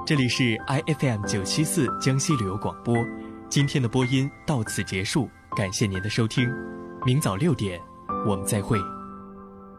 这里是 IFM974 江西旅游广播，今天的播音到此结束，感谢您的收听，明早6点我们再会。